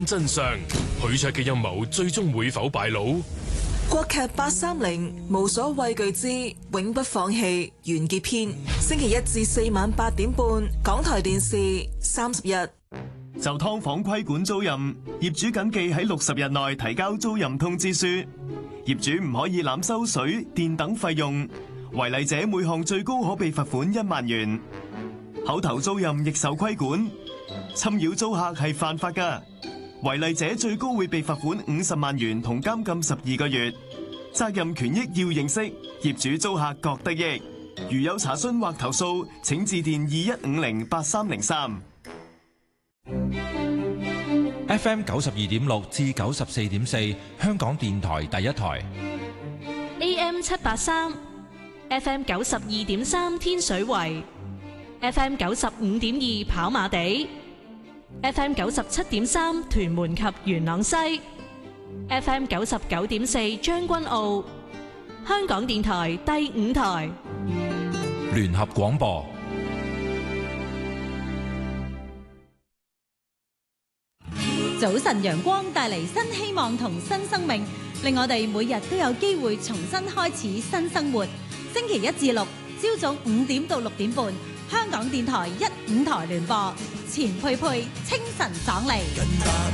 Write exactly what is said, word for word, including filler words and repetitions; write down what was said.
真相，許卓嘅陰謀最終會否敗露？ 國劇八三零無所畏懼之永不放棄完結篇，星期一至四晚八點半，港台電視三十日。 就劏房規管租賃，業主謹記喺六十日內提交租賃通知書。業主唔可以濫收水電等費用，違例者每項最高可被罰款一萬元。口頭租賃亦受規管，侵擾租客係犯法㗎。違例者最高會被罰款五十萬元同監禁十二個月，責任權益要認識，業主租客各得益。如有查詢或投訴，請致電二一五零八三零三。 F M 九十二點六至九十四點四，香港電台第一台。 A M 七八三，F M 九十二點三天水圍，F M 九十五點二跑馬地。F M 九十七點三屯門及元朗西 ，F M 九十九點四將軍澳，香港電台第五台聯合廣播。 早晨陽光帶嚟新希望同新生命，令我哋每日都有機會重新開始新生活。星期一至六朝早五點到六點半，香港電台一五台聯播。錢佩佩清晨爽利。